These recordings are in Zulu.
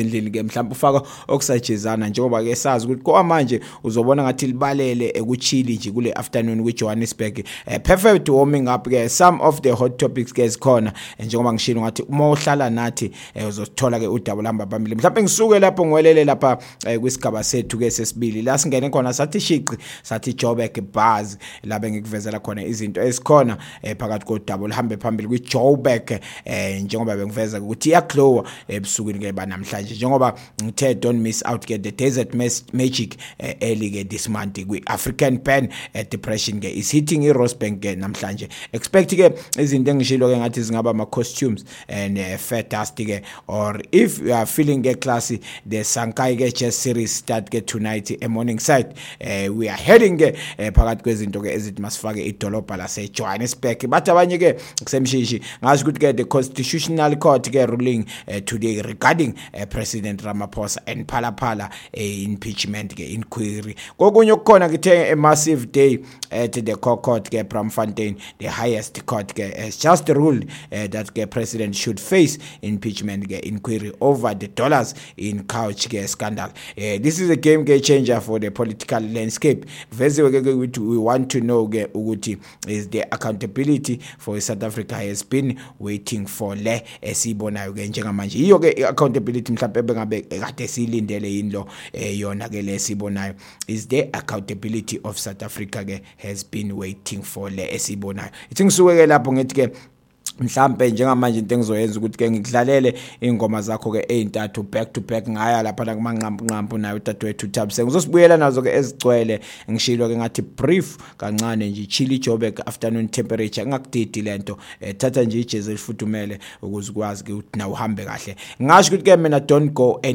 endlini ke mhlawumbe ufaka okusajezana njengoba ke sazi ukuthi kwamanje uzobona ngathi libalele ekuchili nje kule afternoon kwiJohannesburg. Perfect warming up ke some of the hot topics ke zikhona njengoba ngishilo ngathi uma uhlala nathi uzothola ke udaba lamba phambili. Mhlawumbe ngisuke lapho ngwelele lapha kwisigaba sethu ke sesibili la singene khona sathi shiqi sathi Joburg buzz la bengikuvezela khona izinto esikhona phakathi kodaba lihambe phambili kwiJoburg njengoba bengiveza ukuthi iyaglow ebusukwini ke banamhlanje njengoba ngithe don't miss out ke the desert magic early ke this month kwi-African Pan depression ke is hitting iRosebank ke namhlanje. Expect ke izinto engishilo ke ngathi zingaba ama costumes and fat dust ke, or if you are feeling ke classy the Sankai ke chess series start ke tonight morning side. We are heading ke phakathi kwezinto ke ezithi masifake idolobha lase Johannesburg bathi abanye ke kusemshishi ngazi ukuthi ke the constitutional court ke ruling today regarding President Ramaphosa and Phalaphala impeachment ke inquiry. Kokunye ukukhona kithe a massive day at the court ke Braamfontein, the highest court ke has just ruled that ke president should face impeachment ke inquiry over the dollars in couch ke scandal. This is a game changer for the political landscape. We want to know ke ukuthi is the accountability for South Africa has been waiting for le esibonayo ke njengamanje. Iyo ke accountability mhlawumbe bengabe kade silindele yinlo yona ke le sibonayo. Is the accountability of South Africa ke has been waiting for le esibonayo. Ithi ngisuke ke lapho ngithi ke mhlambe njengamanje into engizoyenza ukuthi ke ngikudlalele ingoma zakho ke ezintathu back to back ngaya lapha la kumanqampu nayo uDadewethu Thabise ngizosibuyela nazo ke ezigcwele ngishilo ke ngathi brief kancane nje chili Joburg afternoon temperature ngakudidi lento thatha nje ijezi elifudumele ukuze ukwazi ke ukuthi na uhambe kahle. Ngasho ukuthi ke mina don't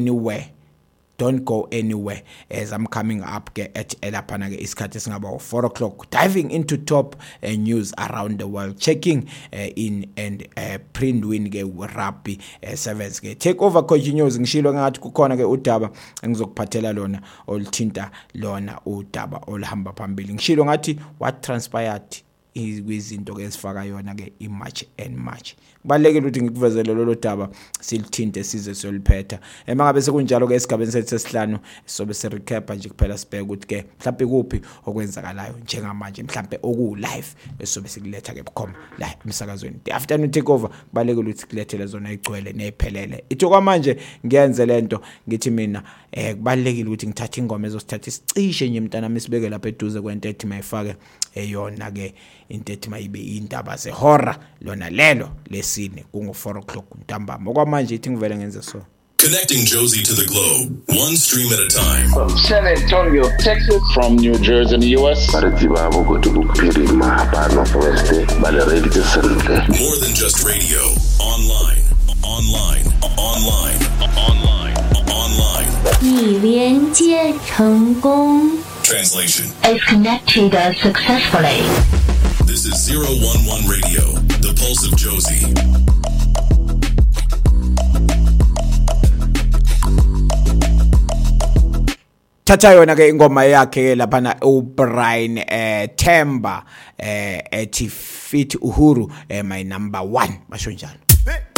go anywhere as I'm coming up ke at elaphana ke isikhathi singaba 4 o'clock diving into top news around the world, checking in and print win ke rugby sevens ke take over continues. Ngishilo ngathi kukhona ke udaba engizokuphathela lona oluthinta lona udaba olihamba phambili. Ngishilo ngathi what transpired izinto ke esifaka yona ke imatch and match. Kubalekile ukuthi ngikuvezele lolo daba silithinte size soliphetha. Emangabe sekunjalo ke esigabeni sethu sesihlanu sobe se recap nje kuphela sibheke ukuthi ke mhlawumbe kuphi okwenzakalayo njengamanje mhlawumbe oku live esobe sikuletha ke bukhoma la emsakazweni. The afternoon takeover kubalekile ukuthi kulethele zona igcwele nephelele. Ithi kwamanje ngiyenze lento ngithi mina kubalekile ukuthi ngithathe ingoma ezosithatha isicishe nje mntana misibeke lapha eduze kwento ethi mayifake eyona ke into ethi mayibe indaba zehora lona lelo lesine kungo 4 o'clock ntambama. Okwamanje ithi ngivele ngenze so. Connecting Josie to the globe, one stream at a time. From San Antonio, Texas. From New Jersey in the U.S. More than just radio. Online. 已连接成功 Translation is connected successfully. This is 011 Radio, the pulse of Josie. Thatha yona ke ingoma yakhe lapha na uBrian Themba ethi fit Uhuru my number 1 basho njalo.